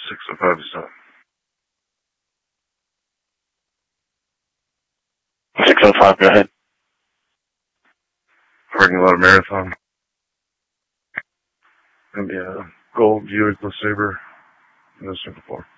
605 is up. 605, go ahead. Parking lot of Marathon. Gonna be a gold Buick LeSabre. No 4.